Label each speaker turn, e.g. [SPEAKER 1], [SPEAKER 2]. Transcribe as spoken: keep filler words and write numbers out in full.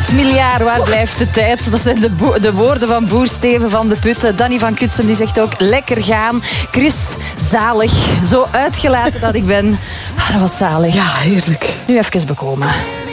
[SPEAKER 1] honderd miljard, waar blijft de tijd? Dat zijn de, bo- de woorden van Boer Steven van de Putten. Danny van Kutsem die zegt ook lekker gaan. Chris, zalig. Zo uitgelaten dat ik ben. Ah, dat was zalig.
[SPEAKER 2] Ja, heerlijk.
[SPEAKER 1] Nu even bekomen.